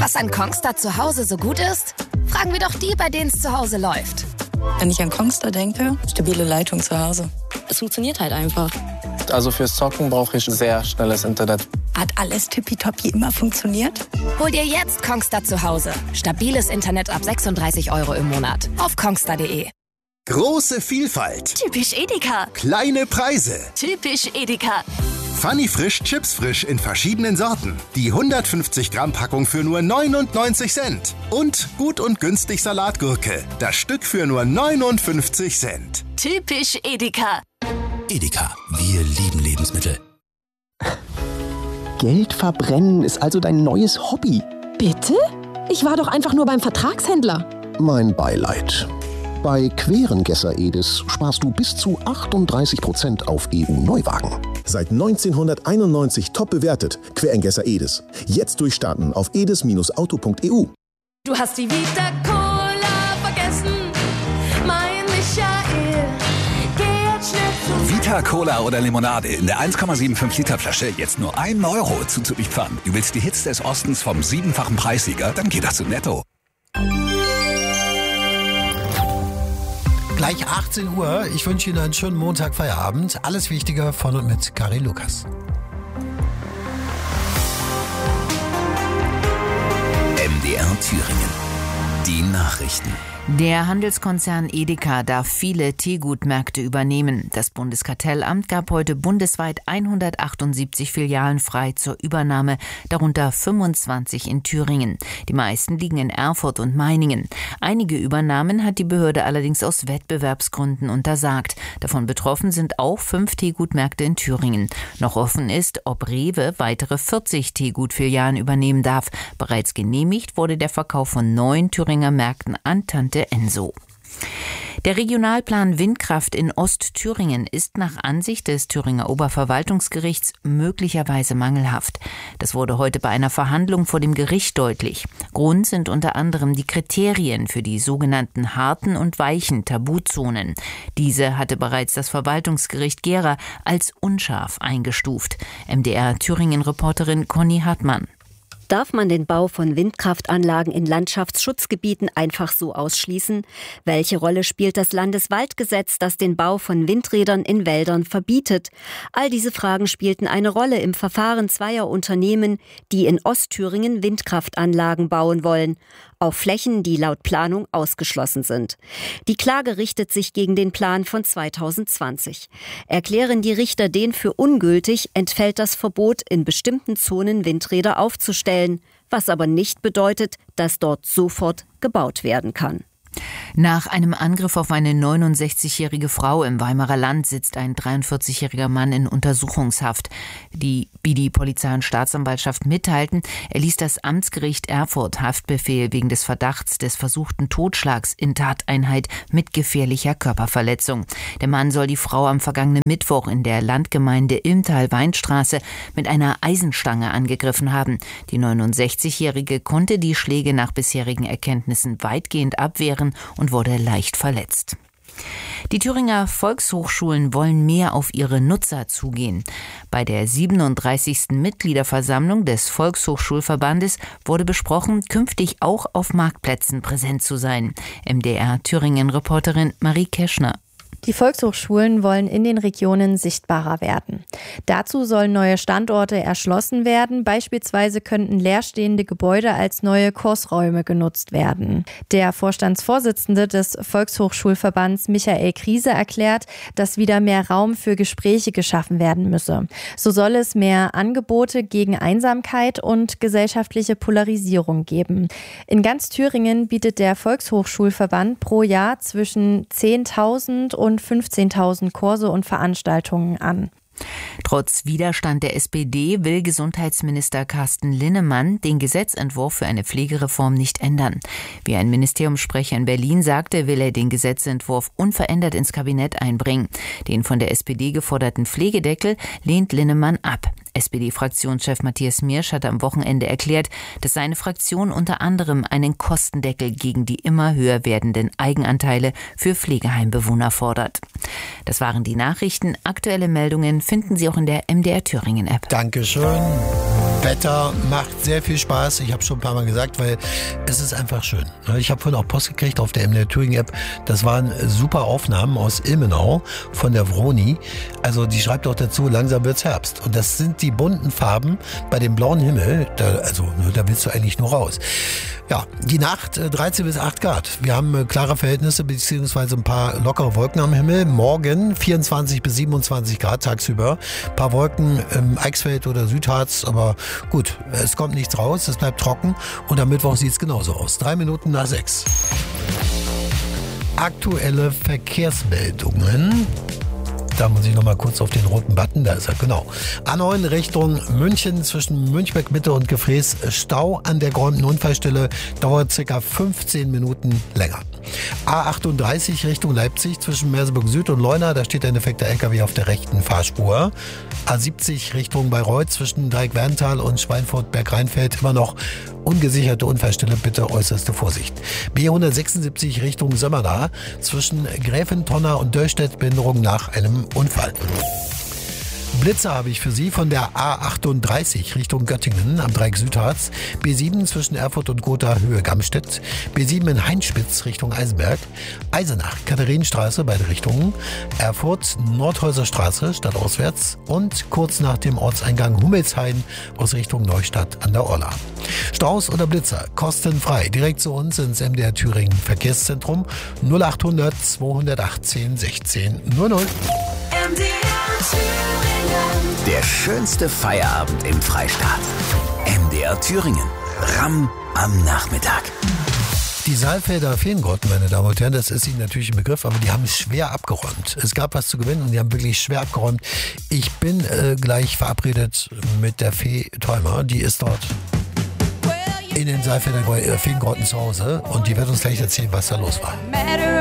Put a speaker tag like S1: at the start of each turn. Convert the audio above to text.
S1: Was an Kongstar zu Hause so gut ist? Fragen wir doch die, bei denen es zu Hause läuft.
S2: Wenn ich an Kongstar denke, stabile Leitung zu Hause. Es funktioniert halt einfach.
S3: Also fürs Zocken brauche ich sehr schnelles Internet.
S2: Hat alles tippitoppi immer funktioniert?
S1: Hol dir jetzt Kongstar zu Hause. Stabiles Internet ab 36 € im Monat. Auf kongstar.de.
S4: Große Vielfalt.
S5: Typisch Edeka.
S4: Kleine Preise.
S5: Typisch Edeka.
S4: Funny Frisch, Chips frisch in verschiedenen Sorten. Die 150 Gramm Packung für nur 99 Cent. Und gut und günstig Salatgurke. Das Stück für nur 59 Cent.
S5: Typisch Edeka.
S6: Edeka, wir lieben Lebensmittel.
S7: Geld verbrennen ist also dein neues Hobby.
S8: Bitte? Ich war doch einfach nur beim Vertragshändler.
S7: Mein Beileid. Bei Querengesser Edis sparst du bis zu 38% auf EU-Neuwagen.
S9: Seit 1991 top bewertet. Querengesser Edis. Jetzt durchstarten auf edis-auto.eu.
S5: Du hast die Vita Cola vergessen, mein Michael. Geh jetzt schnell zu
S6: Vita Cola oder Limonade in der 1,75 Liter Flasche jetzt nur 1 € zuzüglich Pfand. Du willst die Hits des Ostens vom 7-fachen Preissieger? Dann geht das zu Netto.
S10: Gleich 18 Uhr. Ich wünsche Ihnen einen schönen Montag-Feierabend. Alles Wichtige von und mit Karin Lukas.
S6: MDR Thüringen. Die Nachrichten.
S11: Der Handelskonzern Edeka darf viele Teegutmärkte übernehmen. Das Bundeskartellamt gab heute bundesweit 178 Filialen frei zur Übernahme, darunter 25 in Thüringen. Die meisten liegen in Erfurt und Meiningen. Einige Übernahmen hat die Behörde allerdings aus Wettbewerbsgründen untersagt. Davon betroffen sind auch 5 Teegutmärkte in Thüringen. Noch offen ist, ob Rewe weitere 40 Teegutfilialen übernehmen darf. Bereits genehmigt wurde der Verkauf von 9 Thüringer Märkten an Tante Enso. Der Regionalplan Windkraft in Ostthüringen ist nach Ansicht des Thüringer Oberverwaltungsgerichts möglicherweise mangelhaft. Das wurde heute bei einer Verhandlung vor dem Gericht deutlich. Grund sind unter anderem die Kriterien für die sogenannten harten und weichen Tabuzonen. Diese hatte bereits das Verwaltungsgericht Gera als unscharf eingestuft. MDR Thüringen-Reporterin Conny Hartmann.
S12: Darf man den Bau von Windkraftanlagen in Landschaftsschutzgebieten einfach so ausschließen? Welche Rolle spielt das Landeswaldgesetz, das den Bau von Windrädern in Wäldern verbietet? All diese Fragen spielten eine Rolle im Verfahren zweier Unternehmen, die in Ostthüringen Windkraftanlagen bauen wollen, auf Flächen, die laut Planung ausgeschlossen sind. Die Klage richtet sich gegen den Plan von 2020. Erklären die Richter den für ungültig, entfällt das Verbot, in bestimmten Zonen Windräder aufzustellen, was aber nicht bedeutet, dass dort sofort gebaut werden kann.
S11: Nach einem Angriff auf eine 69-jährige Frau im Weimarer Land sitzt ein 43-jähriger Mann in Untersuchungshaft. Wie die Polizei und Staatsanwaltschaft mitteilten, erließ das Amtsgericht Erfurt Haftbefehl wegen des Verdachts des versuchten Totschlags in Tateinheit mit gefährlicher Körperverletzung. Der Mann soll die Frau am vergangenen Mittwoch in der Landgemeinde Ilmtal-Weinstraße mit einer Eisenstange angegriffen haben. Die 69-jährige konnte die Schläge nach bisherigen Erkenntnissen weitgehend abwehren und wurde leicht verletzt. Die Thüringer Volkshochschulen wollen mehr auf ihre Nutzer zugehen. Bei der 37. Mitgliederversammlung des Volkshochschulverbandes wurde besprochen, künftig auch auf Marktplätzen präsent zu sein. MDR Thüringen-Reporterin Marie Keschner.
S13: Die Volkshochschulen wollen in den Regionen sichtbarer werden. Dazu sollen neue Standorte erschlossen werden. Beispielsweise könnten leerstehende Gebäude als neue Kursräume genutzt werden. Der Vorstandsvorsitzende des Volkshochschulverbands Michael Kriese erklärt, dass wieder mehr Raum für Gespräche geschaffen werden müsse. So soll es mehr Angebote gegen Einsamkeit und gesellschaftliche Polarisierung geben. In ganz Thüringen bietet der Volkshochschulverband pro Jahr zwischen 10.000 und 15.000 Kurse und Veranstaltungen an.
S11: Trotz Widerstand der SPD will Gesundheitsminister Carsten Linnemann den Gesetzentwurf für eine Pflegereform nicht ändern. Wie ein Ministeriumssprecher in Berlin sagte, will er den Gesetzentwurf unverändert ins Kabinett einbringen. Den von der SPD geforderten Pflegedeckel lehnt Linnemann ab. SPD-Fraktionschef Matthias Miersch hatte am Wochenende erklärt, dass seine Fraktion unter anderem einen Kostendeckel gegen die immer höher werdenden Eigenanteile für Pflegeheimbewohner fordert. Das waren die Nachrichten. Aktuelle Meldungen finden Sie auch in der MDR Thüringen App.
S10: Dankeschön. Wetter macht sehr viel Spaß. Ich habe schon ein paar Mal gesagt, weil es ist einfach schön. Ich habe vorhin auch Post gekriegt auf der MDR Thüringen App. Das waren super Aufnahmen aus Ilmenau von der Vroni. Also die schreibt auch dazu, langsam wird's Herbst. Und das sind die bunten Farben bei dem blauen Himmel. Da willst du eigentlich nur raus. Ja, die Nacht 13 bis 8 Grad. Wir haben klare Verhältnisse beziehungsweise ein paar lockere Wolken am Himmel. Morgen 24 bis 27 Grad tagsüber. Ein paar Wolken im Eichsfeld oder Südharz, aber gut, es kommt nichts raus, es bleibt trocken und am Mittwoch sieht es genauso aus. 3 Minuten nach 6. Aktuelle Verkehrsmeldungen. Da muss ich noch mal kurz auf den roten Button, da ist er, genau. A9 Richtung München zwischen Münchberg Mitte und Gefrees. Stau an der geräumten Unfallstelle, dauert ca. 15 Minuten länger. A38 Richtung Leipzig zwischen Merseburg Süd und Leuna, da steht ein defekter LKW auf der rechten Fahrspur. A70 Richtung Bayreuth zwischen Dreieck-Werntal und Schweinfurt-Berg-Rheinfeld, immer noch ungesicherte Unfallstelle, bitte äußerste Vorsicht. B176 Richtung Sömmerda zwischen Gräfentonner und Döllstedt, Behinderung nach einem Unfall. Blitzer habe ich für Sie von der A38 Richtung Göttingen am Dreieck Südharz, B7 zwischen Erfurt und Gotha Höhe Gamstedt, B7 in Heinspitz Richtung Eisenberg, Eisenach Katharinenstraße beide Richtungen, Erfurt Nordhäuser Straße stadtauswärts und kurz nach dem Ortseingang Hummelshain aus Richtung Neustadt an der Orla. Staus oder Blitzer kostenfrei direkt zu uns ins MDR Thüringen Verkehrszentrum 0800 218 16 00.
S6: Der schönste Feierabend im Freistaat. MDR Thüringen. Ramm am Nachmittag.
S10: Die Saalfelder Feengrotten, meine Damen und Herren, das ist Ihnen natürlich ein Begriff, aber die haben schwer abgeräumt. Es gab was zu gewinnen und die haben wirklich schwer abgeräumt. Ich bin gleich verabredet mit der Fee Träumer, die ist dort in den Saalfelder Feengrotten zu Hause und die wird uns gleich erzählen, was da los war.